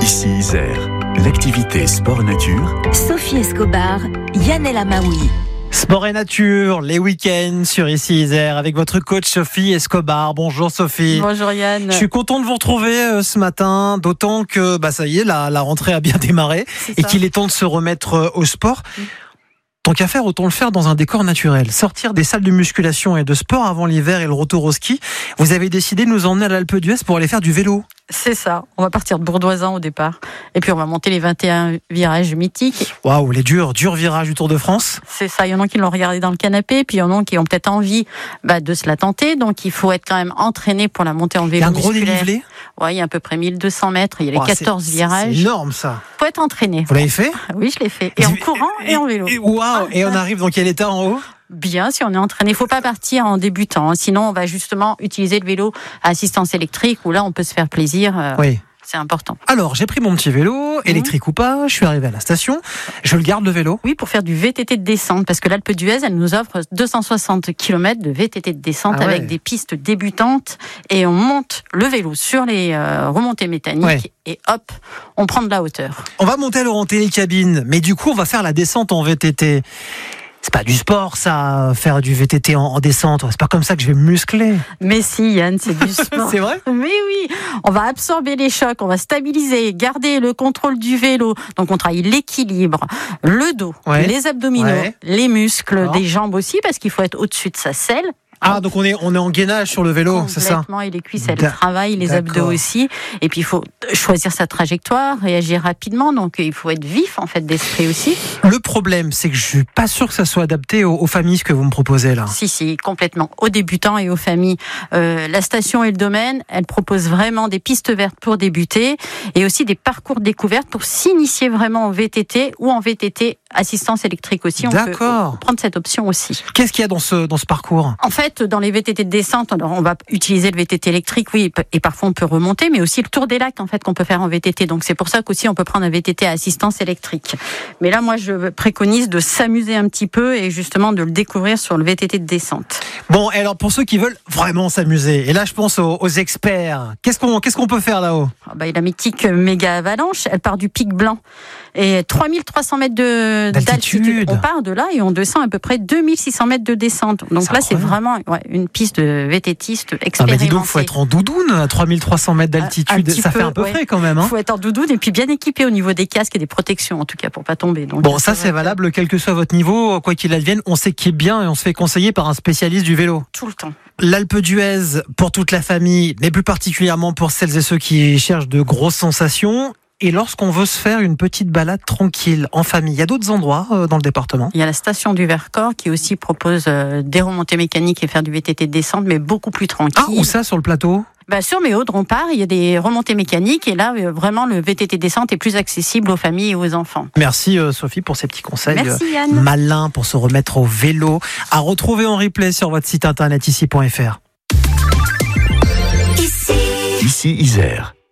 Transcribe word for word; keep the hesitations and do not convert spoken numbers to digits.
Ici Isère, l'activité sport nature. Sophie Escobar, Yann El Amaoui. Sport et nature, les week-ends sur Ici Isère avec votre coach Sophie Escobar. Bonjour Sophie. Bonjour Yann. Je suis content de vous retrouver euh, ce matin, d'autant que bah ça y est, la, la rentrée a bien démarré et qu'il est temps de se remettre euh, au sport. Mmh. Tant qu'à faire, autant le faire dans un décor naturel. Sortir des salles de musculation et de sport avant l'hiver et le retour au ski. Vous avez décidé de nous emmener à l'Alpe d'Huez pour aller faire du vélo. C'est ça. On va partir de Bourdoisan au départ. Et puis on va monter les vingt et un virages mythiques. Waouh, les durs, durs virages du Tour de France. C'est ça. Il y en a qui l'ont regardé dans le canapé, puis il y en a qui ont peut-être envie bah, de se la tenter. Donc il faut être quand même entraîné pour la montée en vélo. Il y a un gros musculaire. dénivelé. Ouais, il y a à peu près mille deux cents mètres. Il y a les Wow, quatorze c'est, virages. C'est énorme ça. Il faut être entraîné. Vous l'avez fait ? Oui, je l'ai fait. Et en courant et, et en vélo. Et, waouh. Et on arrive dans quel état en haut ? Bien, si on est entraîné, il ne faut pas partir en débutant. Sinon, on va justement utiliser le vélo à assistance électrique où là, on peut se faire plaisir. Euh, oui. C'est important. Alors, j'ai pris mon petit vélo, électrique mmh. ou pas, je suis arrivé à la station, je le garde le vélo. Oui, pour faire du V T T de descente, parce que l'Alpe d'Huez, elle nous offre deux cent soixante kilomètres de V T T de descente ah ouais. avec des pistes débutantes et on monte le vélo sur les euh, remontées mécaniques ouais. et hop, on prend de la hauteur. On va monter alors en télécabine, mais du coup, on va faire la descente en V T T. C'est pas du sport, ça, faire du V T T en, en descente. C'est pas comme ça que je vais me muscler. Mais si, Yann, c'est du sport. C'est vrai ? Mais oui, on va absorber les chocs, on va stabiliser, garder le contrôle du vélo. Donc, on travaille l'équilibre, le dos, ouais. les abdominaux, ouais. les muscles, alors. des jambes aussi, parce qu'il faut être au-dessus de sa selle. Ah, donc on est, on est en gainage sur le vélo, c'est ça ? Complètement, et les cuisses, elles travaillent, les D'accord. abdos aussi. Et puis, il faut choisir sa trajectoire, réagir rapidement. Donc, il faut être vif, en fait, d'esprit aussi. Le problème, c'est que je suis pas sûr que ça soit adapté aux, aux familles, ce que vous me proposez là. Si, si, complètement. Aux débutants et aux familles. Euh, la station et le domaine, elles proposent vraiment des pistes vertes pour débuter et aussi des parcours de découverte pour s'initier vraiment en V T T ou en V T T assistance électrique aussi. On D'accord. peut prendre cette option aussi. Qu'est-ce qu'il y a dans ce, dans ce parcours ? En fait, dans les V T T de descente, alors on va utiliser le V T T électrique, oui, et parfois on peut remonter, mais aussi le tour des lacs, en fait, qu'on peut faire en V T T. Donc c'est pour ça qu'aussi on peut prendre un V T T à assistance électrique. Mais là, moi, je préconise de s'amuser un petit peu et justement de le découvrir sur le V T T de descente. Bon, et alors pour ceux qui veulent vraiment s'amuser, et là je pense aux, aux experts, qu'est-ce qu'on, qu'est-ce qu'on peut faire là-haut ? Ah bah, la mythique méga avalanche, elle part du pic blanc. Et trois mille trois cents mètres de, d'altitude. d'altitude. On part de là et on descend à peu près deux mille six cents mètres de descente. Donc c'est là, incroyable. C'est vraiment ouais, une piste de VTTiste expérimentée. Ah bah dis donc, il faut être en doudoune à trois mille trois cents mètres d'altitude. Ça peu, fait un peu ouais. frais quand même. Il hein. faut être en doudoune et puis bien équipé au niveau des casques et des protections, en tout cas, pour pas tomber. Donc, bon, ça c'est valable, quel que soit votre niveau, quoi qu'il advienne, on sait qui est bien et on se fait conseiller par un spécialiste du vélo. Tout le temps. L'Alpe d'Huez pour toute la famille, mais plus particulièrement pour celles et ceux qui cherchent de grosses sensations. Et lorsqu'on veut se faire une petite balade tranquille en famille, il y a d'autres endroits euh, dans le département. Il y a la station du Vercors qui aussi propose euh, des remontées mécaniques et faire du V T T de descente, mais beaucoup plus tranquille. Ah, où ça sur le plateau ? Bah, sur Méaude, on part, il y a des remontées mécaniques et là, euh, vraiment, le V T T descente est plus accessible aux familles et aux enfants. Merci euh, Sophie pour ces petits conseils. Merci Yann. Euh, malins pour se remettre au vélo. À retrouver en replay sur votre site internet ici point f r. Ici, Ici Isère.